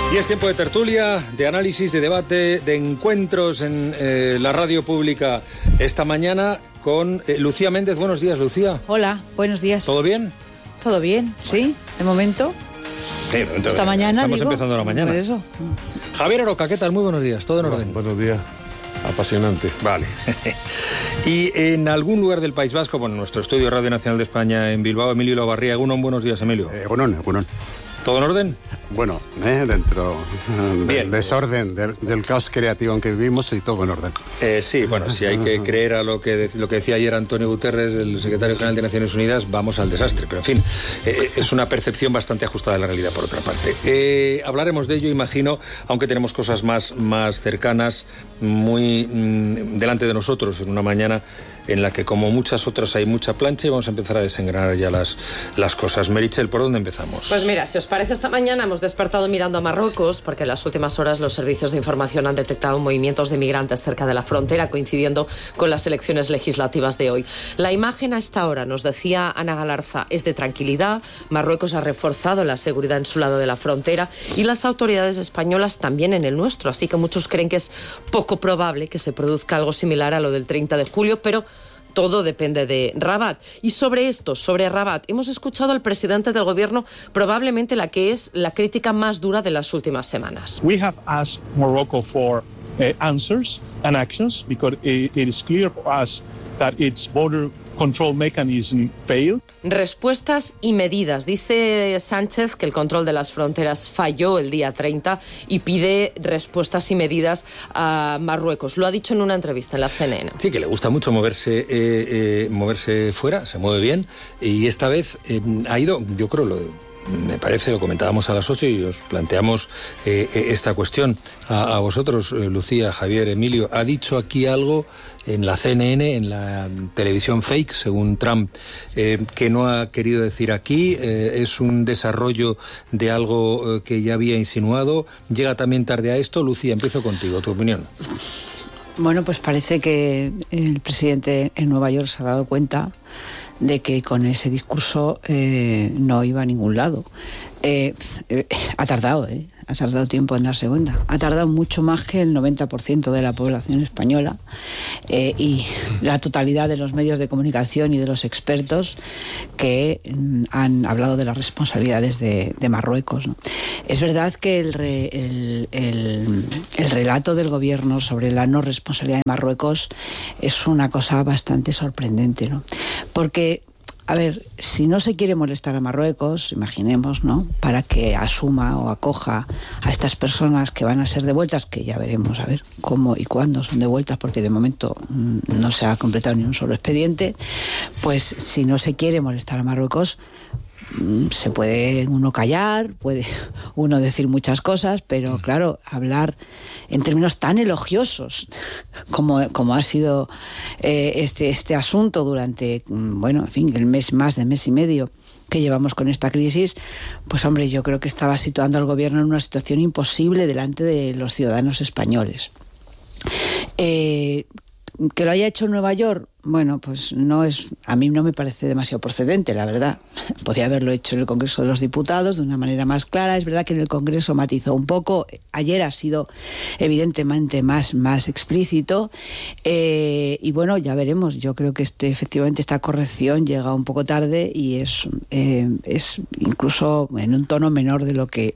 Y es tiempo de tertulia, de análisis, de debate, de encuentros en la radio pública esta mañana con Lucía Méndez. Buenos días, Lucía. Hola, buenos días. ¿Todo bien? Todo bien, sí, de momento. Sí, esta mañana estamos empezando la mañana. Por eso. Javier Aroca, ¿qué tal? Muy buenos días, ¿todo en orden? Buenos días. Apasionante. Vale. Y en algún lugar del País Vasco, bueno, nuestro estudio de Radio Nacional de España en Bilbao, Emilio Lavarría. Buenos días, Emilio. Egunon. ¿Todo en orden? Bueno, dentro del desorden, del caos creativo en que vivimos, y todo en orden. Sí, bueno, si hay que creer a lo que decía ayer Antonio Guterres, el secretario general de Naciones Unidas, vamos al desastre. Pero en fin, es una percepción bastante ajustada de la realidad, por otra parte. Hablaremos de ello, imagino, aunque tenemos cosas más cercanas, muy delante de nosotros, en una mañana en la que, como muchas otras, hay mucha plancha, y vamos a empezar a desengranar ya las cosas. Meritxell, ¿por dónde empezamos? Pues mira, si os parece, esta mañana hemos despertado mirando a Marruecos, porque en las últimas horas los servicios de información han detectado movimientos de migrantes cerca de la frontera, coincidiendo con las elecciones legislativas de hoy. La imagen a esta hora, nos decía Ana Galarza, es de tranquilidad. Marruecos ha reforzado la seguridad en su lado de la frontera y las autoridades españolas también en el nuestro, así que muchos creen que es poco probable que se produzca algo similar a lo del 30 de julio, pero todo depende de Rabat. Y sobre Rabat, hemos escuchado al presidente del gobierno, probablemente la que es la crítica más dura de las últimas semanas. We have asked Morocco for answers and actions because it is clear for us that its border control mechanism failed. Respuestas y medidas. Dice Sánchez que el control de las fronteras falló el día 30 y pide respuestas y medidas a Marruecos. Lo ha dicho en una entrevista en la CNN. Sí, que le gusta mucho moverse fuera, se mueve bien, y esta vez ha ido, yo creo, me parece, lo comentábamos a las 8 y os planteamos esta cuestión a vosotros, Lucía, Javier, Emilio. Ha dicho aquí algo en la CNN, en la televisión fake, según Trump, que no ha querido decir aquí. Es un desarrollo de algo que ya había insinuado. Llega también tarde a esto. Lucía, empiezo contigo, tu opinión. Bueno, pues parece que el presidente en Nueva York se ha dado cuenta de que con ese discurso no iba a ningún lado. Ha tardado tiempo en darse cuenta. Ha tardado mucho más que el 90% de la población española y la totalidad de los medios de comunicación y de los expertos que han hablado de las responsabilidades de Marruecos, ¿no? Es verdad que el relato del gobierno sobre la no responsabilidad de Marruecos es una cosa bastante sorprendente, ¿no? Porque, a ver, si no se quiere molestar a Marruecos, imaginemos, ¿no?, para que asuma o acoja a estas personas que van a ser devueltas, que ya veremos a ver cómo y cuándo son devueltas, porque de momento no se ha completado ni un solo expediente, pues si no se quiere molestar a Marruecos, se puede uno callar, puede uno decir muchas cosas, pero claro, hablar en términos tan elogiosos como ha sido este asunto durante, bueno, en fin, más de mes y medio que llevamos con esta crisis, pues hombre, yo creo que estaba situando al gobierno en una situación imposible delante de los ciudadanos españoles. ¿Que lo haya hecho en Nueva York? Bueno, pues a mí no me parece demasiado procedente, la verdad. Podía haberlo hecho en el Congreso de los Diputados de una manera más clara. Es verdad que en el Congreso matizó un poco. Ayer ha sido evidentemente más explícito. Y bueno, ya veremos. Yo creo que efectivamente esta corrección llega un poco tarde y es incluso en un tono menor de lo que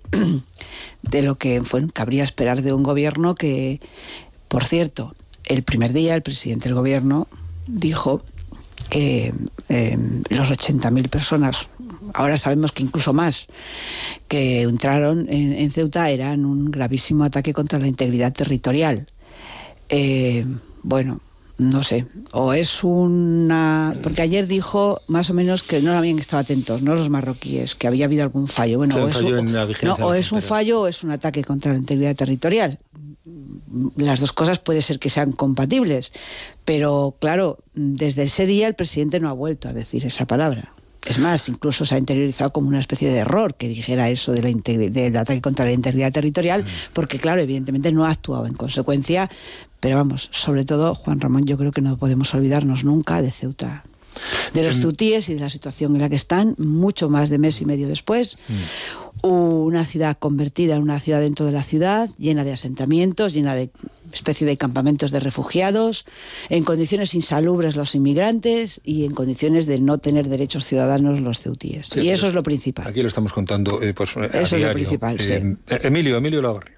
cabría esperar de un gobierno que, por cierto, el primer día el presidente del gobierno dijo que los 80.000 personas, ahora sabemos que incluso más, que entraron en Ceuta eran un gravísimo ataque contra la integridad territorial. Bueno, no sé, o es porque ayer dijo más o menos que no habían estado atentos, no los marroquíes, que había habido algún fallo. Bueno, o es un fallo o es un ataque contra la integridad territorial. Las dos cosas puede ser que sean compatibles, pero claro, desde ese día el presidente no ha vuelto a decir esa palabra. Es más, incluso se ha interiorizado como una especie de error que dijera eso del ataque contra la integridad territorial, porque claro, evidentemente no ha actuado en consecuencia. Pero vamos, sobre todo, Juan Ramón, yo creo que no podemos olvidarnos nunca de Ceuta de los ceutíes y de la situación en la que están, mucho más de mes y medio después. Una ciudad convertida en una ciudad dentro de la ciudad, llena de asentamientos, llena de especie de campamentos de refugiados, en condiciones insalubres los inmigrantes y en condiciones de no tener derechos ciudadanos los ceutíes. Sí, y eso es lo principal. Aquí lo estamos contando pues, eso es lo principal, sí. Emilio Lavarrio.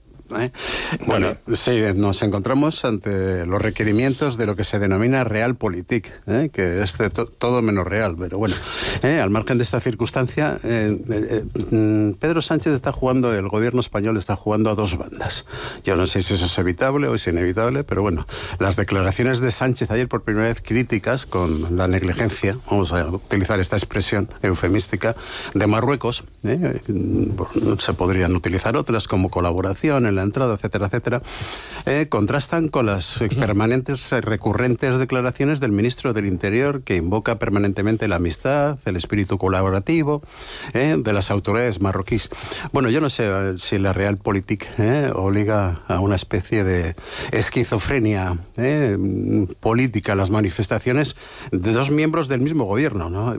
Bueno, sí, nos encontramos ante los requerimientos de lo que se denomina realpolitik, que es todo menos real, pero bueno, al margen de esta circunstancia, Pedro Sánchez está jugando, el gobierno español está jugando a dos bandas. Yo no sé si eso es evitable o es inevitable, pero bueno, las declaraciones de Sánchez ayer por primera vez críticas con la negligencia, vamos a utilizar esta expresión eufemística, de Marruecos, se podrían utilizar otras como colaboración en la entrada, etcétera, etcétera, contrastan con las permanentes, recurrentes declaraciones del ministro del Interior, que invoca permanentemente la amistad, el espíritu colaborativo de las autoridades marroquíes. Bueno, yo no sé si la realpolitik obliga a una especie de esquizofrenia política, las manifestaciones de dos miembros del mismo gobierno, ¿no?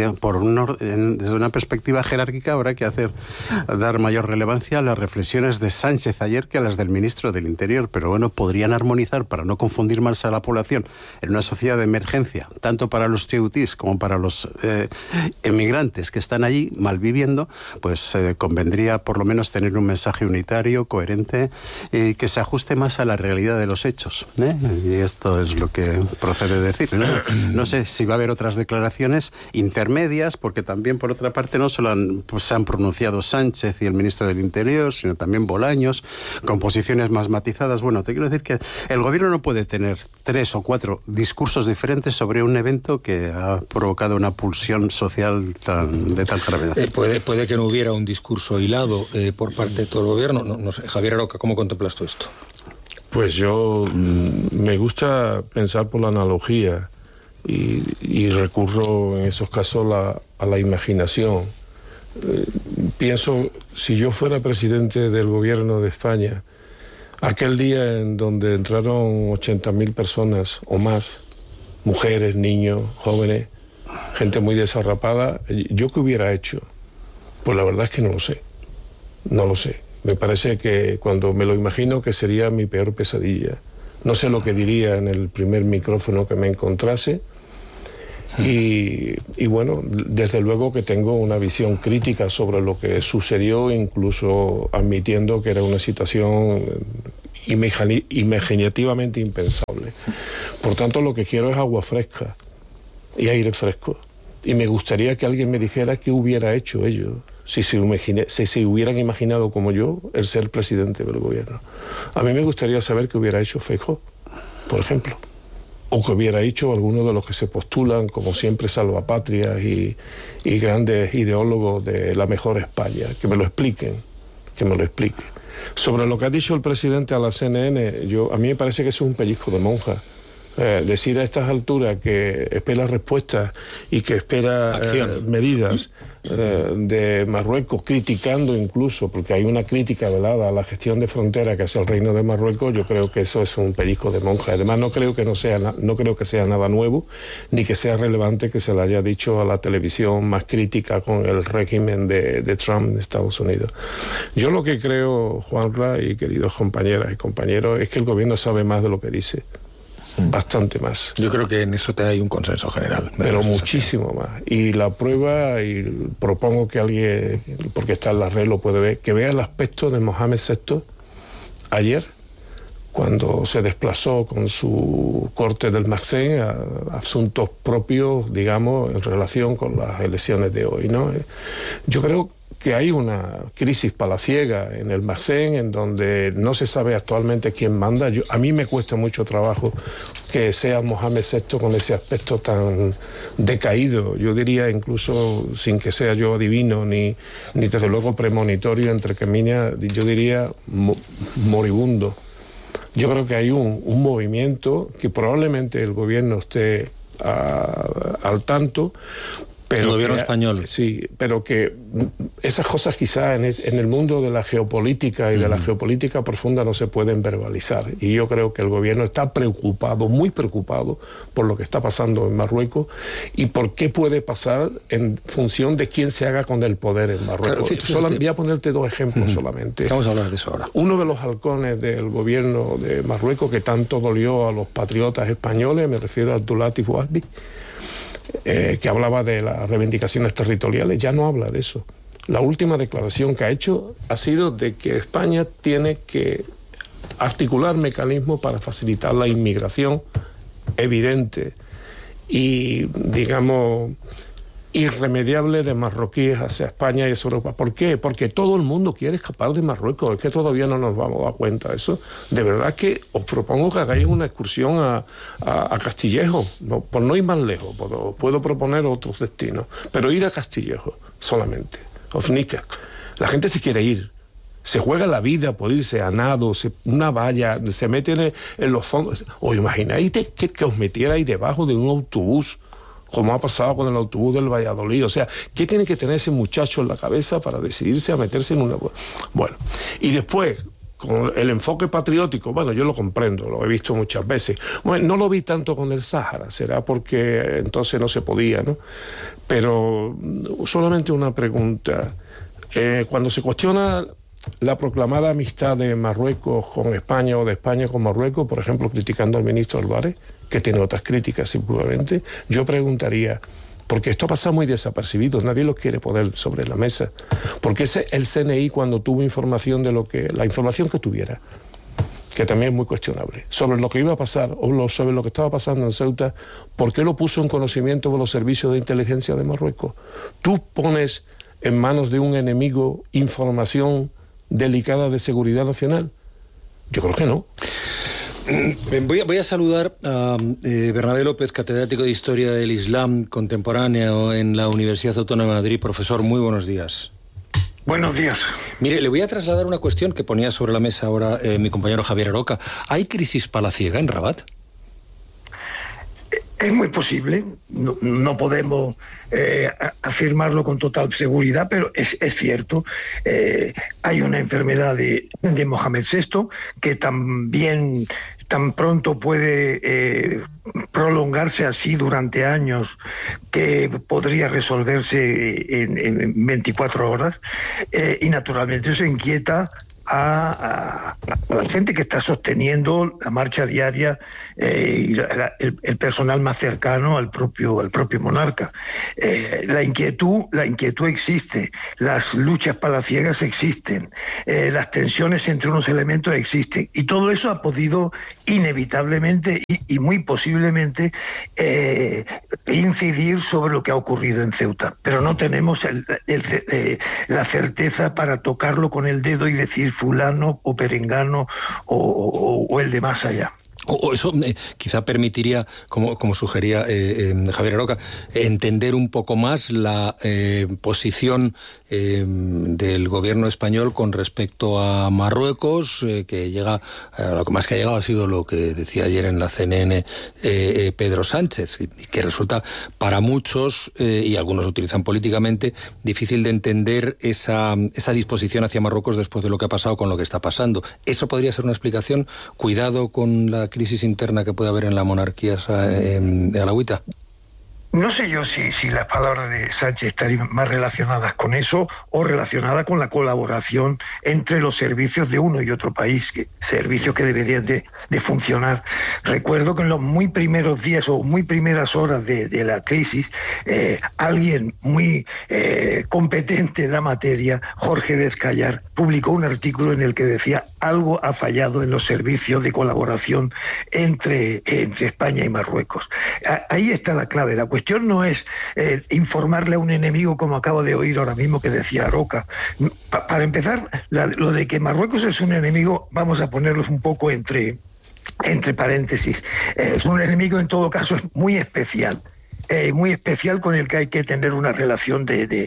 Desde una perspectiva jerárquica habrá que dar mayor relevancia a las reflexiones de Sánchez ayer que a las del ministro del Interior, pero bueno, podrían armonizar para no confundir más a la población en una sociedad de emergencia, tanto para los ceutíes como para los emigrantes que están allí malviviendo, pues convendría por lo menos tener un mensaje unitario, coherente, y que se ajuste más a la realidad de los hechos, y esto es lo que procede decir, ¿no? No sé si va a haber otras declaraciones intermedias, porque también por otra parte no solo se han pronunciado Sánchez y el ministro del Interior, sino también Bolaños, con posiciones más matizadas. Bueno, te quiero decir que el gobierno no puede tener 3 o 4 discursos diferentes sobre un evento que ha provocado una pulsión social de tal gravedad. Puede que no hubiera un discurso hilado por parte de todo el gobierno. No sé, Javier Aroca, ¿cómo contemplas tú esto? Pues yo me gusta pensar por la analogía y recurro en esos casos a la imaginación. Pienso, si yo fuera presidente del gobierno de España, aquel día en donde entraron 80.000 personas o más, mujeres, niños, jóvenes, gente muy desarrapada, ¿yo qué hubiera hecho? Pues la verdad es que no lo sé. Me parece que cuando me lo imagino que sería mi peor pesadilla. No sé lo que diría en el primer micrófono que me encontrase. Y bueno, desde luego que tengo una visión crítica sobre lo que sucedió, incluso admitiendo que era una situación imaginativamente impensable. Por tanto, lo que quiero es agua fresca y aire fresco. Y me gustaría que alguien me dijera qué hubiera hecho ellos si se hubieran imaginado como yo el ser presidente del gobierno. A mí me gustaría saber qué hubiera hecho Feijóo, por ejemplo. O que hubiera hecho alguno de los que se postulan como siempre salvapatrias y grandes ideólogos de la mejor España. Que me lo expliquen. Sobre lo que ha dicho el presidente a la CNN, a mí me parece que eso es un pellizco de monja. Decir a estas alturas que espera respuestas y que espera medidas de Marruecos, criticando incluso, porque hay una crítica velada a la gestión de frontera que hace el Reino de Marruecos, yo creo que eso es un pellizco de monja. Además, no creo que sea nada nuevo, ni que sea relevante que se le haya dicho a la televisión más crítica con el régimen de Trump en Estados Unidos. Yo lo que creo, Juanra y queridos compañeras y compañeros, es que el gobierno sabe más de lo que dice. Bastante más. Yo creo que en eso hay un consenso general. Pero muchísimo más. Y la prueba, y propongo que alguien, porque está en la red, lo puede ver, que vea el aspecto de Mohamed VI ayer, cuando se desplazó con su corte del Makhzen a asuntos propios, digamos, en relación con las elecciones de hoy, ¿no? Yo creo que hay una crisis palaciega en el Makhzen, en donde no se sabe actualmente quién manda. A mí me cuesta mucho trabajo que sea Mohamed VI con ese aspecto tan decaído. Yo diría, incluso sin que sea yo adivino, ni desde luego premonitorio, entre comillas, yo diría moribundo. Yo creo que hay un movimiento que probablemente el gobierno esté al tanto, Pero el gobierno español. Sí, pero que esas cosas quizás en el mundo de la geopolítica y de la geopolítica profunda no se pueden verbalizar. Y yo creo que el gobierno está preocupado, muy preocupado, por lo que está pasando en Marruecos y por qué puede pasar en función de quién se haga con el poder en Marruecos. Claro, voy a ponerte dos ejemplos solamente. Vamos a hablar de eso ahora. Uno de los halcones del gobierno de Marruecos que tanto dolió a los patriotas españoles, me refiero a Abdulatif Wahbi, que hablaba de las reivindicaciones territoriales, ya no habla de eso. La última declaración que ha hecho ha sido de que España tiene que articular mecanismos para facilitar la inmigración evidente y, digamos, irremediable de marroquíes hacia España y hacia Europa. ¿Por qué? Porque todo el mundo quiere escapar de Marruecos. Es que todavía no nos vamos a dar cuenta de eso. De verdad que os propongo que hagáis una excursión a Castillejo, por no ir más lejos, puedo proponer otros destinos, pero ir a Castillejo solamente, Ofnica. La gente se quiere ir, se juega la vida por irse a nado, una valla, se meten en los fondos. ¿Os imagináis que os metierais debajo de un autobús, como ha pasado con el autobús del Valladolid? O sea, ¿qué tiene que tener ese muchacho en la cabeza para decidirse a meterse en una... Bueno, y después, con el enfoque patriótico, bueno, yo lo comprendo, lo he visto muchas veces. Bueno, no lo vi tanto con el Sáhara, será porque entonces no se podía, ¿no? Pero solamente una pregunta. Cuando se cuestiona la proclamada amistad de Marruecos con España o de España con Marruecos, por ejemplo, criticando al ministro Álvarez, que tiene otras críticas seguramente, yo preguntaría, porque esto pasa muy desapercibido, nadie lo quiere poner sobre la mesa, porque el CNI cuando tuvo información de la información que tuviera, que también es muy cuestionable, sobre lo que iba a pasar o sobre lo que estaba pasando en Ceuta, ¿por qué lo puso en conocimiento de los servicios de inteligencia de Marruecos? Tú pones en manos de un enemigo información delicada de seguridad nacional. Yo creo que no. Voy a saludar a Bernabé López, catedrático de Historia del Islam Contemporáneo en la Universidad Autónoma de Madrid. Profesor, muy buenos días. Buenos días. Mire, le voy a trasladar una cuestión que ponía sobre la mesa ahora mi compañero Javier Aroca. ¿Hay crisis palaciega en Rabat? Es muy posible, no podemos afirmarlo con total seguridad, pero es cierto. Hay una enfermedad de Mohamed VI que también tan pronto puede prolongarse así durante años, que podría resolverse en 24 horas, y naturalmente eso inquieta a la gente que está sosteniendo la marcha diaria y el personal más cercano al propio monarca. La inquietud existe, las luchas palaciegas existen, las tensiones entre unos elementos existen, y todo eso ha podido inevitablemente y muy posiblemente incidir sobre lo que ha ocurrido en Ceuta, pero no tenemos la certeza para tocarlo con el dedo y decir fulano o perengano o el de más allá. O eso quizá permitiría, como sugería Javier Aroca, entender un poco más la posición del gobierno español con respecto a Marruecos, que llega, lo que más que ha llegado ha sido lo que decía ayer en la CNN Pedro Sánchez, y que resulta para muchos, y algunos lo utilizan políticamente, difícil de entender esa disposición hacia Marruecos después de lo que ha pasado con lo que está pasando. ¿Eso podría ser una explicación? Cuidado con la crisis interna que puede haber en la monarquía alauita. No sé yo si las palabras de Sánchez estarían más relacionadas con eso o relacionadas con la colaboración entre los servicios de uno y otro país, servicios que deberían de funcionar. Recuerdo que en los muy primeros días o muy primeras horas de la crisis, alguien muy competente en la materia, Jorge Dezcayar, publicó un artículo en el que decía: algo ha fallado en los servicios de colaboración entre España y Marruecos. Ahí está la clave. La cuestión no es informarle a un enemigo, como acabo de oír ahora mismo que decía Aroca. Para empezar, lo de que Marruecos es un enemigo, vamos a ponerlos un poco entre paréntesis. Es un enemigo, en todo caso, muy especial. muy especial con el que hay que tener una relación de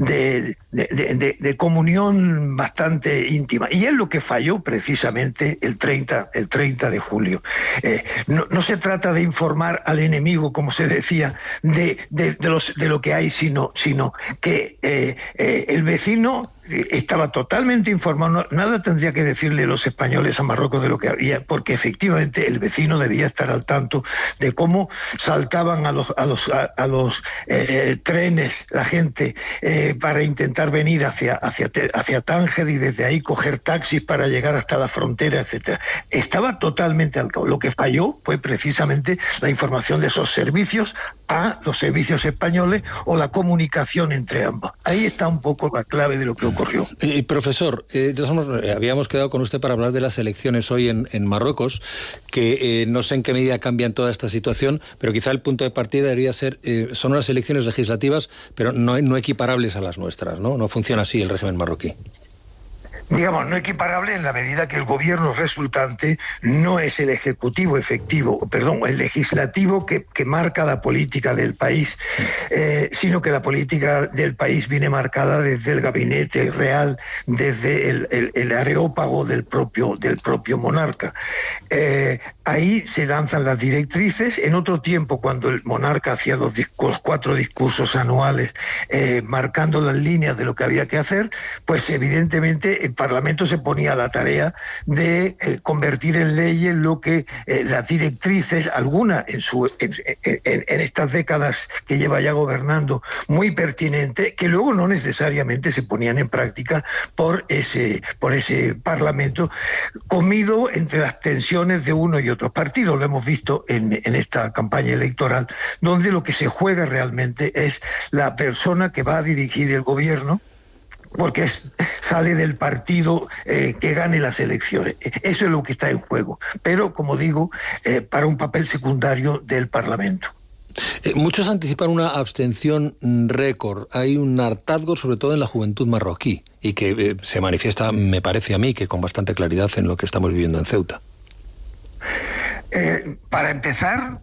comunión bastante íntima. Y es lo que falló precisamente el 30 de julio. No se trata de informar al enemigo, como se decía, de lo que hay, sino que el vecino estaba totalmente informado. Nada tendría que decirle los españoles a Marruecos de lo que había, porque efectivamente el vecino debía estar al tanto de cómo saltaban a los trenes la gente para intentar venir hacia Tánger y desde ahí coger taxis para llegar hasta la frontera, etcétera. Estaba totalmente al cabo. Lo que falló fue precisamente la información de esos servicios a los servicios españoles o la comunicación entre ambos. Ahí está un poco la clave de lo que ocurrió. Profesor, habíamos quedado con usted para hablar de las elecciones hoy en Marruecos, que no sé en qué medida cambian toda esta situación, pero quizá el punto de partida debería ser, son unas elecciones legislativas, pero no equiparables a las nuestras, ¿no? No funciona así el régimen marroquí. Digamos, no equiparable en la medida que el gobierno resultante no es el ejecutivo el legislativo que marca la política del país, sino que la política del país viene marcada desde el gabinete real, desde el areópago del propio monarca. Ahí se lanzan las directrices. En otro tiempo, cuando el monarca hacía los 4 discursos anuales marcando las líneas de lo que había que hacer, pues evidentemente el Parlamento se ponía a la tarea de convertir en leyes lo que las directrices, algunas en estas décadas que lleva ya gobernando, muy pertinente, que luego no necesariamente se ponían en práctica por ese Parlamento, comido entre las tensiones de uno y otro partido. Lo hemos visto en esta campaña electoral, donde lo que se juega realmente es la persona que va a dirigir el gobierno, porque sale del partido que gane las elecciones. Eso es lo que está en juego, pero como digo, para un papel secundario del Parlamento. Muchos anticipan una abstención récord. Hay un hartazgo, sobre todo en la juventud marroquí, y que se manifiesta, me parece a mí, que con bastante claridad en lo que estamos viviendo en Ceuta. Para empezar,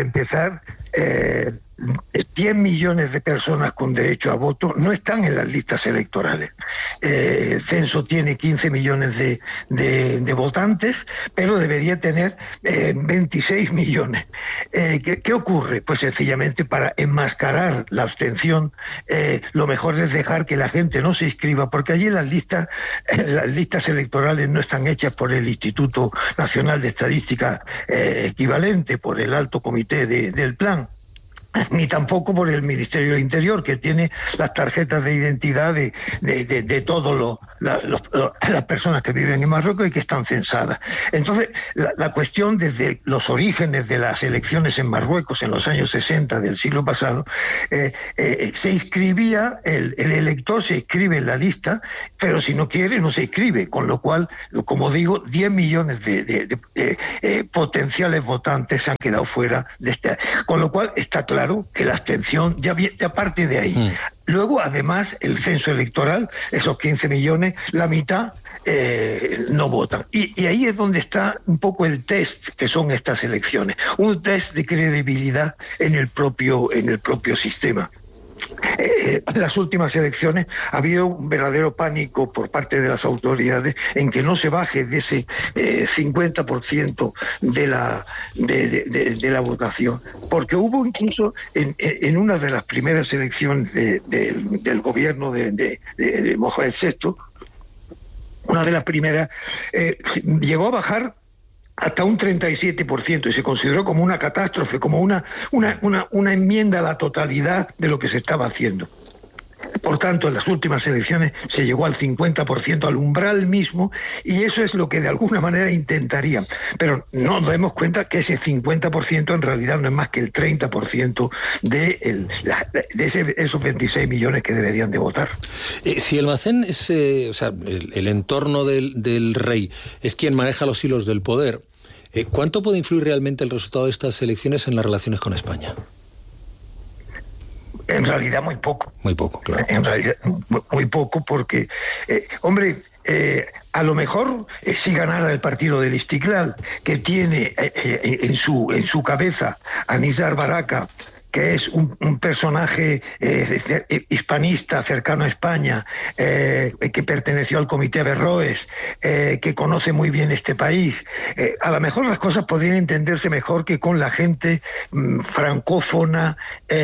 10 millones de personas con derecho a voto no están en las listas electorales. El censo tiene 15 millones de votantes, pero debería tener 26 millones. ¿Qué ocurre? Pues sencillamente, para enmascarar la abstención, lo mejor es dejar que la gente no se inscriba, porque allí las listas electorales no están hechas por el Instituto Nacional de Estadística equivalente, por el Alto Comité del Plan, ni tampoco por el Ministerio del Interior, que tiene las tarjetas de identidad de todas las personas que viven en Marruecos y que están censadas. Entonces, la cuestión desde los orígenes de las elecciones en Marruecos en los años 60 del siglo pasado, se inscribía, el elector se inscribe en la lista, pero si no quiere no se inscribe, con lo cual, como digo, 10 millones de potenciales votantes se han quedado fuera de este. Con lo cual está claro que la abstención ya parte de ahí. Luego, además, el censo electoral, esos 15 millones, la mitad no votan. Y ahí es donde está un poco el test que son estas elecciones. Un test de credibilidad en el propio sistema. En las últimas elecciones ha habido un verdadero pánico por parte de las autoridades en que no se baje de ese 50% de la votación, porque hubo incluso en una de las primeras elecciones del gobierno de Mohamed VI, una de las primeras, llegó a bajar hasta un 37%, y se consideró como una catástrofe, como una enmienda a la totalidad de lo que se estaba haciendo. Por tanto, en las últimas elecciones se llegó al 50%, al umbral mismo, y eso es lo que de alguna manera intentarían. Pero no nos damos cuenta que ese 50% en realidad no es más que el 30% de esos 26 millones que deberían de votar. Si el Almacén es, el entorno del rey es quien maneja los hilos del poder, ¿cuánto puede influir realmente el resultado de estas elecciones en las relaciones con España? En realidad muy poco. Muy poco, claro. En realidad muy poco, porque, a lo mejor si ganara el partido del Istiklal, que tiene en su cabeza a Nizar Baraka, que es un personaje hispanista cercano a España, que perteneció al Comité Averroes, que conoce muy bien este país, a lo mejor las cosas podrían entenderse mejor que con la gente francófona,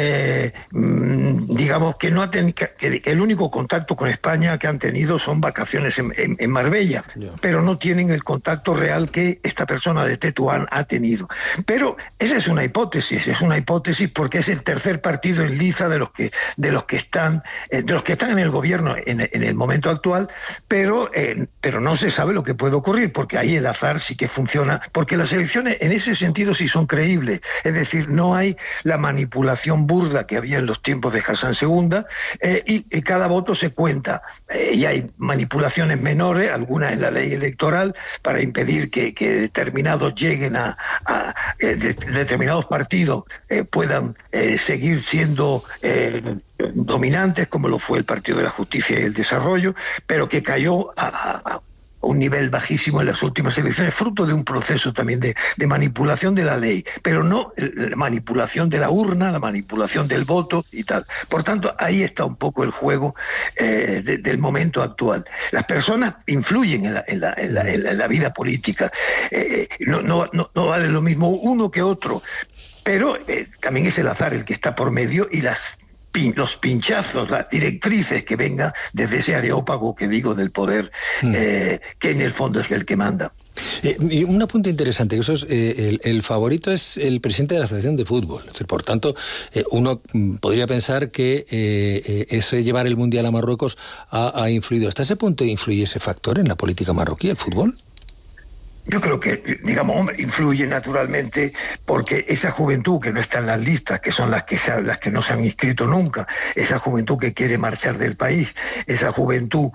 digamos que no ha que el único contacto con España que han tenido son vacaciones en Marbella, pero no tienen el contacto real que esta persona de Tetuán ha tenido. Pero esa es una hipótesis porque es el tercer partido en liza de los que están en el gobierno en el momento actual, pero no se sabe lo que puede ocurrir, porque ahí el azar sí que funciona, porque las elecciones en ese sentido sí son creíbles, es decir, no hay la manipulación burda que había en los tiempos de Hassan II, y cada voto se cuenta, y hay manipulaciones menores, algunas en la ley electoral, para impedir que determinados lleguen determinados partidos puedan seguir siendo dominantes, como lo fue el Partido de la Justicia y el Desarrollo, pero que cayó a un nivel bajísimo en las últimas elecciones, fruto de un proceso también de manipulación de la ley, pero no la manipulación de la urna, la manipulación del voto y tal. Por tanto, ahí está un poco el juego del momento actual. Las personas influyen en la vida política. No vale lo mismo uno que otro, pero también es el azar el que está por medio, y los pinchazos, las directrices que vengan desde ese areópago que digo del poder, que en el fondo es el que manda. Y un apunte interesante, que eso es, el favorito es el presidente de la Federación de Fútbol. Es decir, por tanto, uno podría pensar que ese llevar el Mundial a Marruecos ha influido. ¿Hasta ese punto influye ese factor en la política marroquí, el fútbol? Yo creo que, influye naturalmente, porque esa juventud que no está en las listas, que son las que no se han inscrito nunca, esa juventud que quiere marchar del país, esa juventud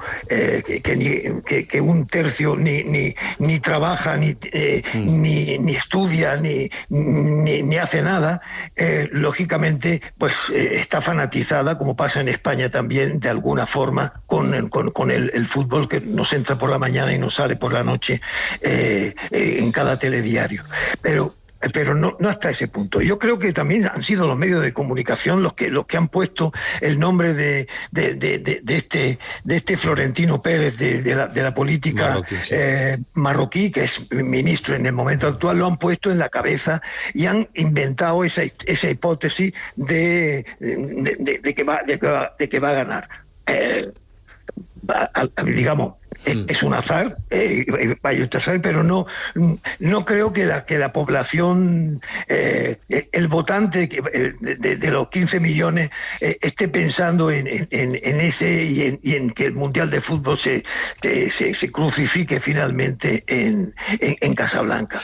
que un tercio ni trabaja, ni estudia, ni hace nada, lógicamente pues está fanatizada, como pasa en España también, de alguna forma, con el fútbol, que nos entra por la mañana y nos sale por la noche, en cada telediario, pero no hasta ese punto. Yo creo que también han sido los medios de comunicación los que han puesto el nombre de este Florentino Pérez de la política marroquí, que es ministro en el momento actual, lo han puesto en la cabeza y han inventado esa hipótesis de que va a ganar. Digamos, es un azar, pero no creo que la población, el votante de los 15 millones esté pensando en ese y en que el Mundial de Fútbol se crucifique finalmente en Casablanca.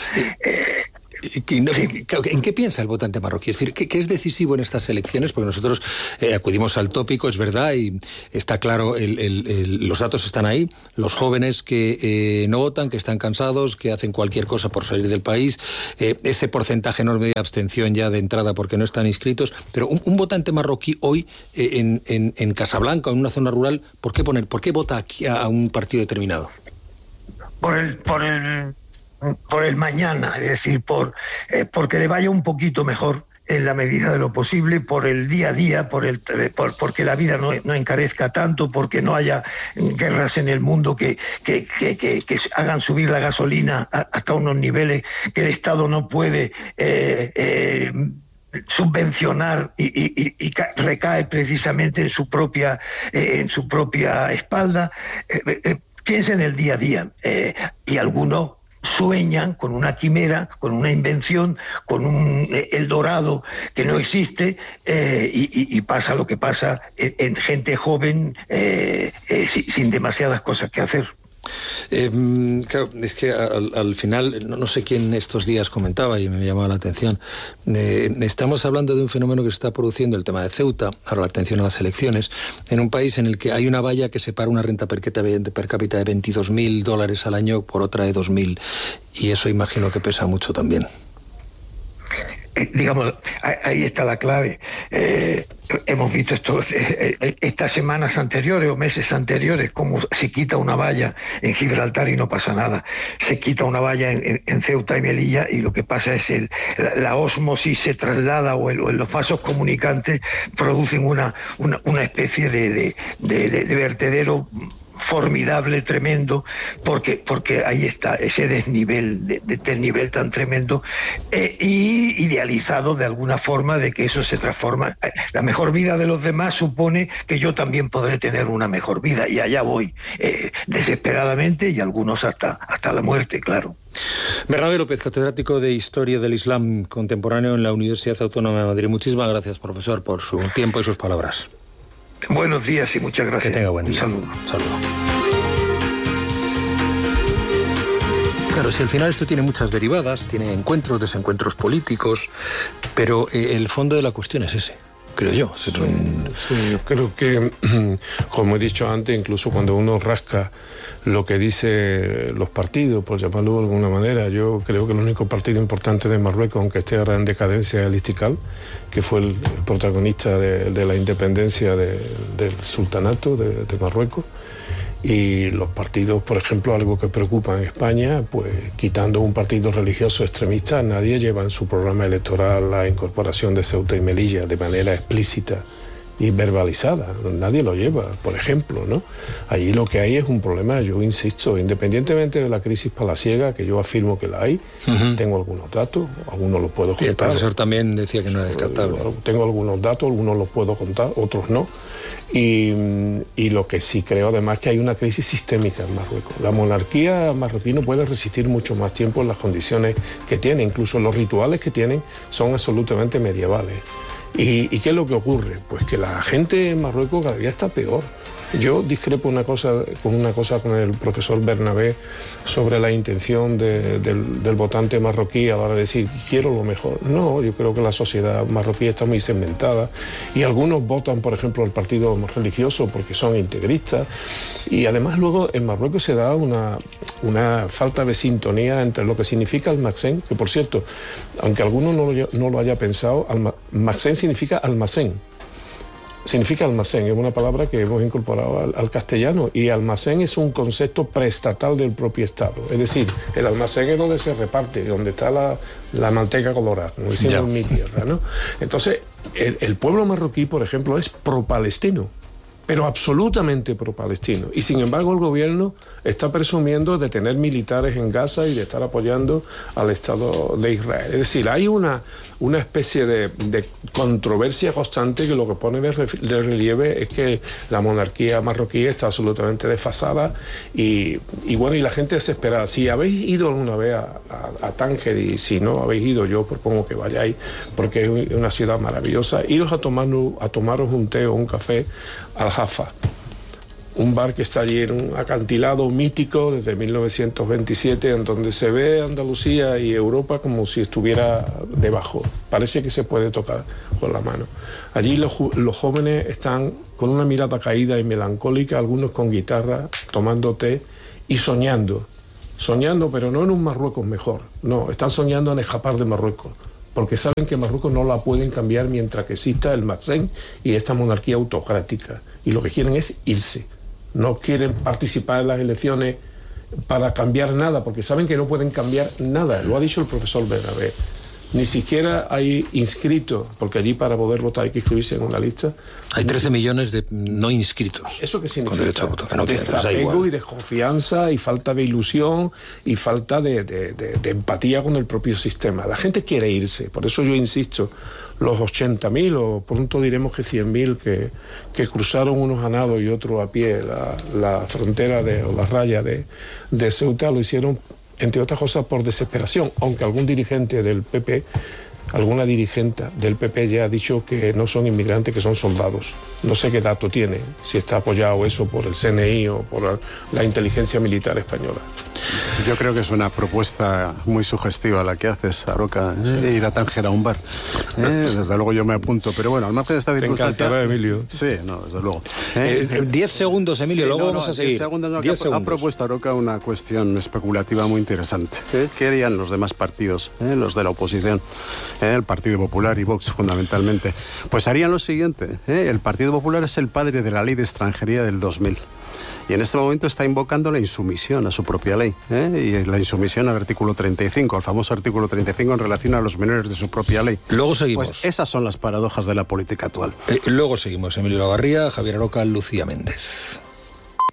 ¿En qué piensa el votante marroquí? Es decir, ¿qué es decisivo en estas elecciones? Porque nosotros acudimos al tópico, es verdad, y está claro, los datos están ahí, los jóvenes que no votan, que están cansados, que hacen cualquier cosa por salir del país, ese porcentaje enorme de abstención ya de entrada porque no están inscritos, pero un votante marroquí hoy en Casablanca, en una zona rural, ¿por qué vota aquí a un partido determinado? Por el mañana, es decir, porque le vaya un poquito mejor en la medida de lo posible, por el día a día, porque la vida no encarezca tanto, porque no haya guerras en el mundo que hagan subir la gasolina hasta unos niveles que el Estado no puede subvencionar y recae precisamente en su propia espalda. Piensa en el día a día, y algunos sueñan con una quimera, con una invención, con un Eldorado que no existe, y pasa lo que pasa en gente joven, sin demasiadas cosas que hacer. Claro, es que al final, no sé quién estos días comentaba y me llamaba la atención, estamos hablando de un fenómeno que se está produciendo, el tema de Ceuta, ahora la atención a las elecciones, en un país en el que hay una valla que separa una renta per cápita de $22.000 al año por otra de 2.000, y eso imagino que pesa mucho también. digamos, ahí está la clave. Hemos visto estas semanas anteriores o meses anteriores cómo se quita una valla en Gibraltar y no pasa nada. Se quita una valla en Ceuta y Melilla y lo que pasa es la ósmosis se traslada o los vasos comunicantes producen una especie de vertedero formidable, tremendo, porque ahí está ese desnivel, del nivel tan tremendo, y idealizado de alguna forma de que eso se transforma. La mejor vida de los demás supone que yo también podré tener una mejor vida, y allá voy, desesperadamente, y algunos hasta la muerte, claro. Bernabé López, catedrático de Historia del Islam Contemporáneo en la Universidad Autónoma de Madrid. Muchísimas gracias, profesor, por su tiempo y sus palabras. Buenos días y muchas gracias. Que tenga buen día. Un saludo. Claro, si al final esto tiene muchas derivadas, tiene encuentros, desencuentros políticos, pero el fondo de la cuestión es ese, creo yo. Sí, yo creo que, como he dicho antes, incluso cuando uno rasca lo que dicen los partidos, por llamarlo de alguna manera, yo creo que el único partido importante de Marruecos, aunque esté ahora en decadencia, es el Istiqlal, que fue el protagonista de la independencia del sultanato de Marruecos. Y los partidos, por ejemplo, algo que preocupa en España, pues quitando un partido religioso extremista, nadie lleva en su programa electoral la incorporación de Ceuta y Melilla de manera explícita y verbalizada. Nadie lo lleva, por ejemplo, ¿no? Allí lo que hay es un problema, yo insisto, independientemente de la crisis palaciega, que yo afirmo que la hay, tengo algunos datos, algunos los puedo contar. El profesor también decía que no era descartable. Tengo algunos datos, algunos los puedo contar, otros no. Y lo que sí creo además es que hay una crisis sistémica en Marruecos. La monarquía marroquí no puede resistir mucho más tiempo en las condiciones que tiene, incluso los rituales que tienen son absolutamente medievales. ¿Y qué es lo que ocurre? Pues que la gente en Marruecos cada día está peor. Yo discrepo con el profesor Bernabé sobre la intención del votante marroquí a la hora de decir quiero lo mejor. No, yo creo que la sociedad marroquí está muy segmentada y algunos votan, por ejemplo, al partido religioso porque son integristas, y además luego en Marruecos se da una falta de sintonía entre lo que significa almacén, que por cierto, aunque alguno no lo haya pensado, almacén significa almacén. Significa almacén, es una palabra que hemos incorporado al castellano, y almacén es un concepto preestatal del propio Estado. Es decir, el almacén es donde se reparte, donde está la manteca colorada, como decimos en mi tierra, ¿no? Entonces, el pueblo marroquí, por ejemplo, es pro-palestino, pero absolutamente pro-palestino. Y sin embargo el gobierno está presumiendo de tener militares en Gaza y de estar apoyando al Estado de Israel. Es decir, hay una especie de controversia constante que lo que pone de relieve es que la monarquía marroquí está absolutamente desfasada y bueno, y la gente desesperada. Si habéis ido alguna vez a Tánger, y si no habéis ido, yo propongo que vayáis, porque es una ciudad maravillosa, iros a tomaros un té o un café al Jaffa, un bar que está allí en un acantilado mítico desde 1927, en donde se ve Andalucía y Europa como si estuviera debajo. Parece que se puede tocar con la mano. Allí los jóvenes están con una mirada caída y melancólica, algunos con guitarra, tomando té y soñando, pero no en un Marruecos mejor, no, están soñando en escapar de Marruecos, porque saben que Marruecos no la pueden cambiar mientras que exista el Mazen y esta monarquía autocrática. Y lo que quieren es irse. No quieren participar en las elecciones para cambiar nada, porque saben que no pueden cambiar nada. Lo ha dicho el profesor Bernabé. Ni siquiera hay inscritos, porque allí para poder votar hay que inscribirse en una lista. Hay 13 millones de no inscritos. ¿Eso qué significa? Con derecho a voto, que no desapego y desconfianza y falta de ilusión y falta de empatía con el propio sistema. La gente quiere irse, por eso yo insisto, los 80.000 o pronto diremos que 100.000 que cruzaron unos a nado y otros a pie la frontera o la raya de Ceuta, lo hicieron entre otras cosas por desesperación, aunque algún dirigente del PP, alguna dirigente del PP ya ha dicho que no son inmigrantes, que son soldados. No sé qué dato tiene, si está apoyado eso por el CNI o por la inteligencia militar española. Yo creo que es una propuesta muy sugestiva la que haces, Aroca, ir a Tánger a un bar. Desde luego yo me apunto, pero bueno, al margen de esta circunstancia... Te encantará, Emilio. Sí, no, desde luego. 10 segundos, Emilio, luego vamos a seguir. 10 segundos, no, 10 segundos. Ha propuesto Aroca una cuestión especulativa muy interesante. ¿Qué harían los demás partidos, los de la oposición, el Partido Popular y Vox fundamentalmente? Pues harían lo siguiente. El Partido Popular es el padre de la ley de extranjería del 2000. Y en este momento está invocando la insumisión a su propia ley, y la insumisión al artículo 35, al famoso artículo 35 en relación a los menores de su propia ley. Luego seguimos. Pues esas son las paradojas de la política actual. Luego seguimos. Emilio Lavarría, Javier Aroca, Lucía Méndez.